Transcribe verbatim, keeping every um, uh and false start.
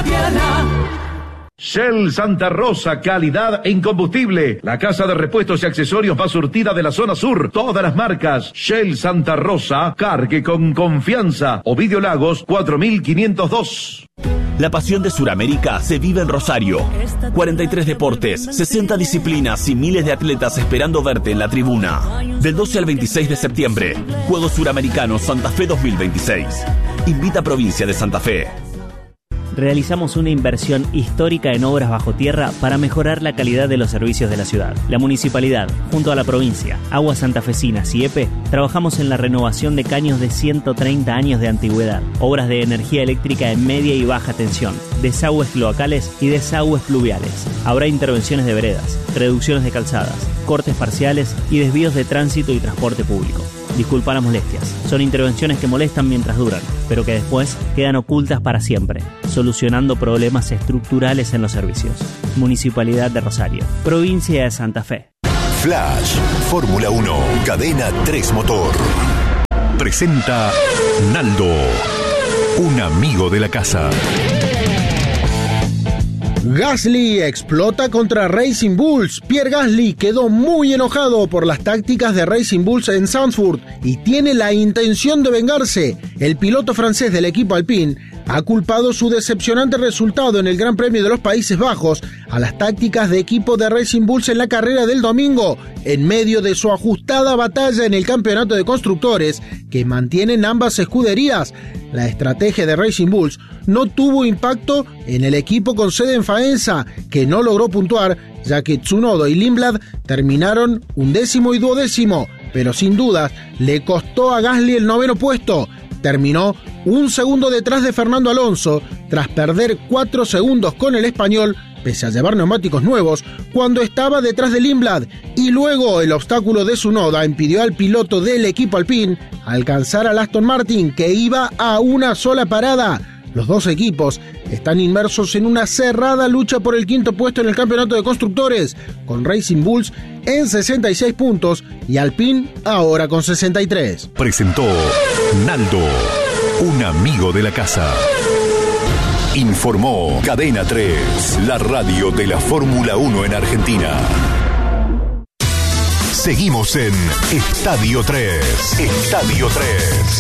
cristiana. Shell Santa Rosa, calidad en combustible. La casa de repuestos y accesorios más surtida de la zona sur. Todas las marcas. Shell Santa Rosa, cargue con confianza. Ovidio Lagos, cuatro mil quinientos dos. La pasión de Suramérica se vive en Rosario. cuarenta y tres deportes, sesenta disciplinas y miles de atletas esperando verte en la tribuna. Del doce al veintiséis de septiembre, Juegos Suramericanos Santa Fe dos mil veintiséis. Invita a Provincia de Santa Fe. Realizamos una inversión histórica en obras bajo tierra para mejorar la calidad de los servicios de la ciudad. La municipalidad, junto a la provincia, Aguas Santafesinas y E P E, trabajamos en la renovación de caños de ciento treinta años de antigüedad, obras de energía eléctrica en media y baja tensión, desagües cloacales y desagües pluviales. Habrá intervenciones de veredas, reducciones de calzadas, cortes parciales y desvíos de tránsito y transporte público. Disculpa las molestias. Son intervenciones que molestan mientras duran, pero que después quedan ocultas para siempre, solucionando problemas estructurales en los servicios. Municipalidad de Rosario, Provincia de Santa Fe. Flash, Fórmula uno, Cadena tres Motor. Presenta Naldo, un amigo de la casa. Gasly explota contra Racing Bulls. Pierre Gasly quedó muy enojado por las tácticas de Racing Bulls en Zandvoort y tiene la intención de vengarse. El piloto francés del equipo Alpine ha culpado su decepcionante resultado en el Gran Premio de los Países Bajos a las tácticas de equipo de Racing Bulls en la carrera del domingo, en medio de su ajustada batalla en el campeonato de constructores que mantienen ambas escuderías. La estrategia de Racing Bulls no tuvo impacto en el equipo con sede en Faenza, que no logró puntuar, ya que Tsunoda y Lindblad terminaron undécimo y duodécimo, pero sin dudas le costó a Gasly el noveno puesto. Terminó un segundo detrás de Fernando Alonso, tras perder cuatro segundos con el español, pese a llevar neumáticos nuevos, cuando estaba detrás de Lindblad, y luego el obstáculo de Tsunoda impidió al piloto del equipo Alpine alcanzar al Aston Martin, que iba a una sola parada. Los dos equipos están inmersos en una cerrada lucha por el quinto puesto en el campeonato de constructores, con Racing Bulls en sesenta y seis puntos y Alpine ahora con sesenta y tres. Presentó Naldo, un amigo de la casa. Informó Cadena tres, la radio de la Fórmula uno en Argentina. Seguimos en Estadio tres. Estadio tres.